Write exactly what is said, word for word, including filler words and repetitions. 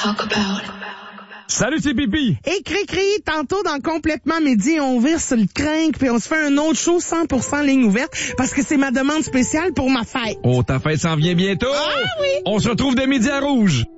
talk about. Salut, c'est Pipi. Et Cricri, tantôt dans Complètement Midi, on vire sur le crinque puis on se fait un autre show cent pour cent ligne ouverte parce que c'est ma demande spéciale pour ma fête. Oh, ta fête s'en vient bientôt. Ah oui! On se retrouve dès midi à Rouge.